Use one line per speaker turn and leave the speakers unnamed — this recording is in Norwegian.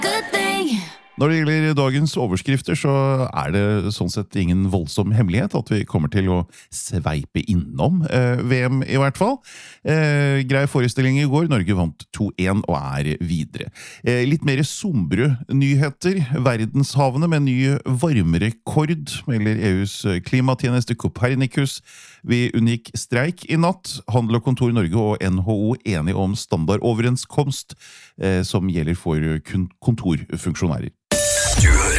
Good thing.
Når det gjelder dagens overskrifter, så det sånn sett ingen voldsom hemmelighet at vi kommer til å sveipe innom VM i hvert fall. Grei forestilling i går, Norge vant 2-1 og videre. Litt mer sombre nyheter. Verdenshavene med ny varmerekord, melder EUs klimatjeneste Copernicus. Vi unngikk streik i natt. Handel og Kontor Norge og NHO enige om standardoverenskomst som gjelder for kontorfunksjonærer.
Du hører